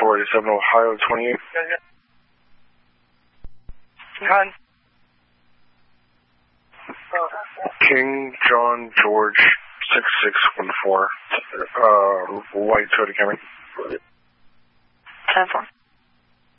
487 Ohio 28. Con. King John George 6614. White Toyota Camry. 10-4.